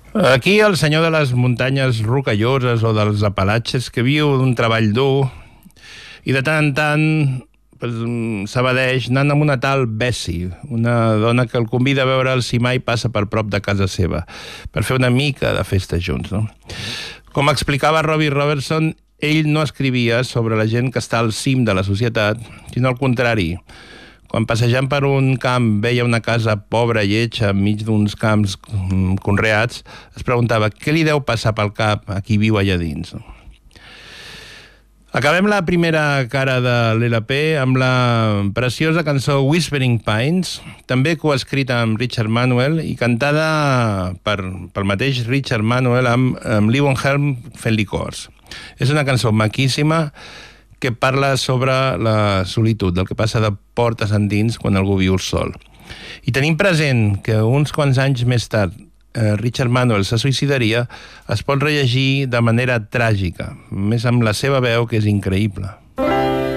Aquí el senyor de les muntanyes rocalloses o dels Apalatges que viu d'un treball dur i de tant en tant s'evadeix anant amb una tal Bessie, una dona que el convida a veure si mai passa per prop de casa seva, per fer una mica de festa junts, no? Com explicava Robbie Robertson, ell no escrivia sobre la gent que està al cim de la societat, sinó al contrari. Quan passejant per un camp veia una casa pobra i lletja enmig d'uns camps conreats, es preguntava què li deu passar pel cap a qui viu allà dins. Acabem la primera cara de l'LP amb la preciosa cançó Whispering Pines, també coescrita amb Richard Manuel i cantada pel mateix Richard Manuel amb Levon Helm fent licors. És una cançó maquíssima que parla sobre la solitud, del que passa de portes endins quan algú viu sol. I tenim present que uns quants anys més tard Richard Manuel se suïcidaria, es pot rellegir de manera tràgica, més amb la seva veu, que és increïble.